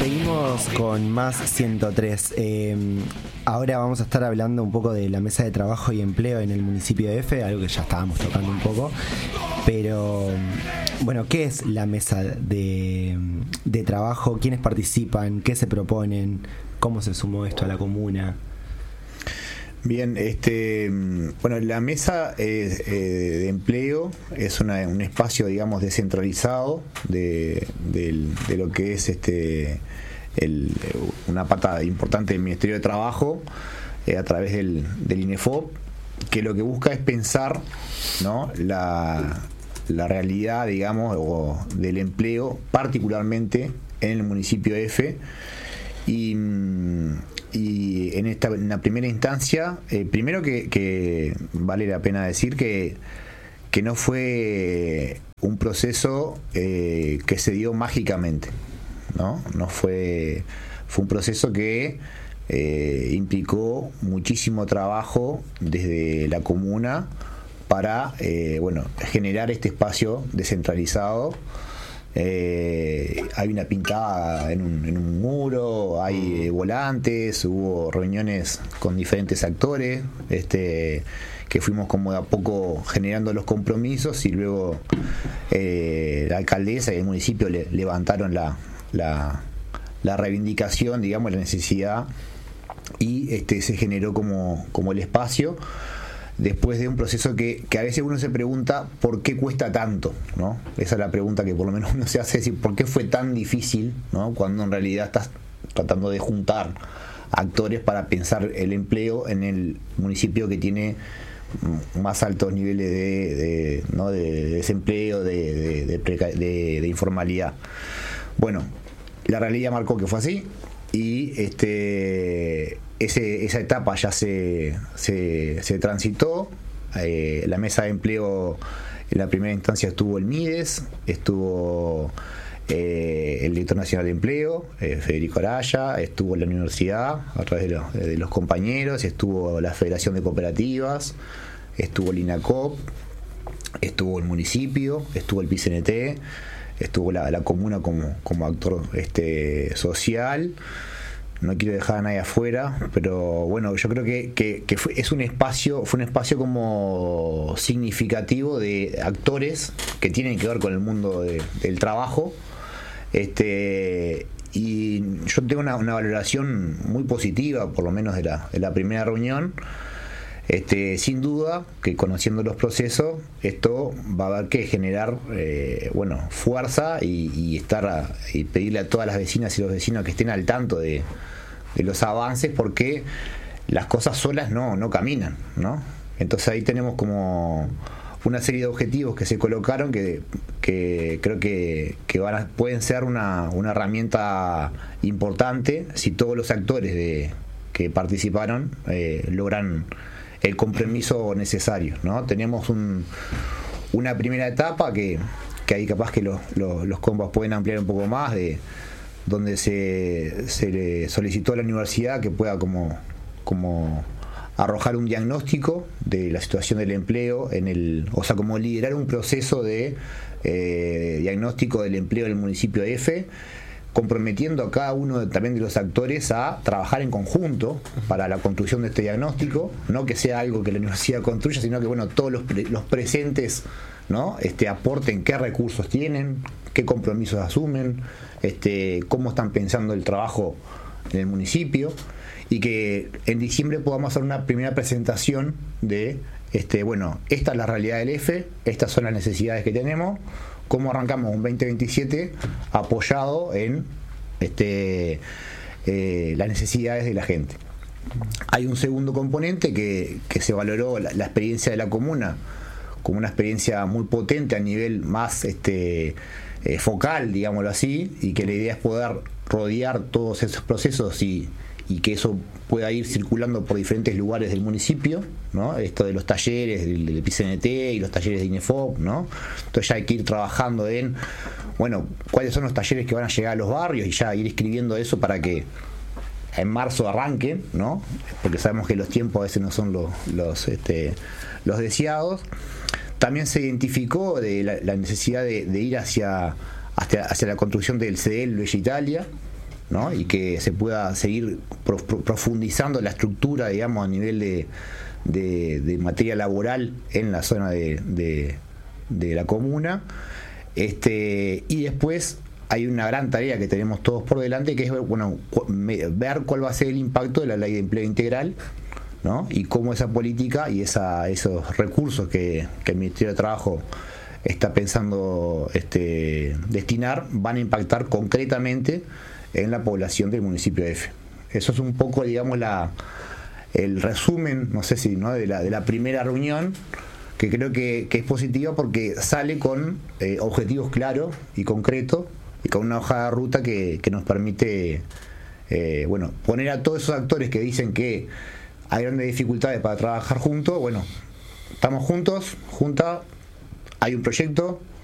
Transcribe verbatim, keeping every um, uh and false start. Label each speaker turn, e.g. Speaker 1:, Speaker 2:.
Speaker 1: Seguimos con más ciento tres. Eh, ahora vamos a estar hablando un poco de la mesa de trabajo y empleo en el municipio de F, algo que ya estábamos tocando un poco. Pero, bueno, ¿qué es la mesa de, de trabajo? ¿Quiénes participan? ¿Qué se proponen? ¿Cómo se sumó esto a la comuna?
Speaker 2: Bien, este, bueno, la mesa eh, eh, de empleo es una, un espacio, digamos, descentralizado de, de, de lo que es este el, una pata importante del Ministerio de Trabajo eh, a través del, del INEFOP, que lo que busca es pensar, ¿no?, la, la realidad, digamos, o del empleo, particularmente en el municipio de F. Y Y en esta en la primera instancia, eh, primero que, que vale la pena decir que, que no fue un proceso eh, que se dio mágicamente, ¿no? No fue, fue un proceso que eh, implicó muchísimo trabajo desde la comuna para eh, bueno, generar este espacio descentralizado. Eh, hay una pintada en un, en un muro, hay eh, volantes, hubo reuniones con diferentes actores, este, que fuimos como de a poco generando los compromisos, y luego eh, la alcaldesa y el municipio le, levantaron la, la, la reivindicación, digamos, la necesidad, y este, se generó como, como el espacio. Después de un proceso que, que a veces uno se pregunta por qué cuesta tanto, ¿no? Esa es la pregunta que por lo menos uno se hace, decir, ¿por qué fue tan difícil, ¿no?, cuando en realidad estás tratando de juntar actores para pensar el empleo en el municipio que tiene más altos niveles de, de, ¿no?, de desempleo, de, de, de, preca- de, de informalidad? Bueno, la realidad marcó que fue así, y este ese, esa etapa ya se, se, se transitó. Eh, la mesa de empleo en la primera instancia estuvo el MIDES, estuvo eh, el director nacional de empleo, eh, Federico Araya, estuvo la universidad a través de los, de los compañeros, estuvo la Federación de Cooperativas, estuvo el INACOP, estuvo el municipio, estuvo el P C N T, estuvo la, la comuna como, como actor este, social. No quiero dejar a nadie afuera, pero bueno, yo creo que, que, que fue, es un espacio, fue un espacio como significativo de actores que tienen que ver con el mundo de, del trabajo. Este, y yo tengo una, una valoración muy positiva, por lo menos de la, de la primera reunión. Este, sin duda que, conociendo los procesos, esto va a haber que generar eh, bueno, fuerza y, y estar a, y pedirle a todas las vecinas y los vecinos que estén al tanto de, de los avances, porque las cosas solas no, no caminan, ¿no? Entonces ahí tenemos como una serie de objetivos que se colocaron que, que creo que, que van a, pueden ser una, una herramienta importante si todos los actores de, que participaron eh, logran el compromiso necesario, ¿no? Tenemos un, una primera etapa que, que ahí capaz que los, los, los combos pueden ampliar un poco más, de donde se, se le solicitó a la universidad que pueda como, como arrojar un diagnóstico de la situación del empleo en el, o sea, como liderar un proceso de eh, diagnóstico del empleo en el municipio de F, comprometiendo a cada uno de, también de los actores a trabajar en conjunto para la construcción de este diagnóstico, no que sea algo que la universidad construya, sino que bueno, todos los, pre, los presentes, ¿no?, este, aporten qué recursos tienen, qué compromisos asumen, este, cómo están pensando el trabajo en el municipio, y que en diciembre podamos hacer una primera presentación de este, bueno, esta es la realidad del F, estas son las necesidades que tenemos, cómo arrancamos un veinte veintisiete apoyado en este, eh, las necesidades de la gente. Hay un segundo componente que, que se valoró la, la experiencia de la comuna como una experiencia muy potente a nivel más este, eh, focal, digámoslo así, y que la idea es poder rodear todos esos procesos y, y que eso pueda ir circulando por diferentes lugares del municipio, ¿no? Esto de los talleres del, del P C N T y los talleres de INEFOP, ¿no? Entonces ya hay que ir trabajando en, bueno, cuáles son los talleres que van a llegar a los barrios y ya ir escribiendo eso para que en marzo arranquen, ¿no? Porque sabemos que los tiempos a veces no son los, los, este, los deseados. También se identificó de la, la necesidad de, de ir hacia, hacia, hacia la construcción del C D L Bella Italia, ¿no? Y que se pueda seguir profundizando la estructura, digamos, a nivel de, de, de materia laboral en la zona de, de, de la comuna. Este, y después hay una gran tarea que tenemos todos por delante, que es, bueno, ver cuál va a ser el impacto de la Ley de Empleo Integral, ¿no? Y cómo esa política y esa, esos recursos que, que el Ministerio de Trabajo está pensando este, destinar van a impactar concretamente en la población del municipio de F. Eso es un poco, digamos, la, el resumen, no sé si, ¿no? de, la, de la primera reunión, que creo que, que es positiva porque sale con eh, objetivos claros y concretos y con una hoja de ruta que, que nos permite eh, bueno, poner a todos esos actores que dicen que hay grandes dificultades para trabajar juntos. Bueno, estamos juntos, juntas, hay un proyecto,